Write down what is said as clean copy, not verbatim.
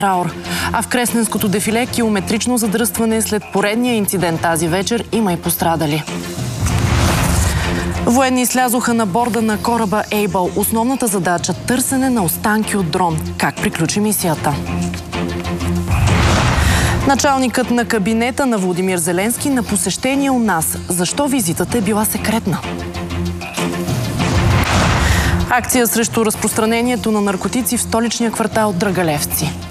траур. А в Кресненското дефиле километрично задръстване след поредния инцидент тази вечер, има и пострадали. Военни слязоха на борда на кораба Ейбъл. Основната задача – търсене на останки от дрон. Как приключи мисията? Началникът на кабинета на Володимир Зеленски на посещение у нас. Защо визитата е била секретна? Акция срещу разпространението на наркотици в столичния квартал Драгалевци.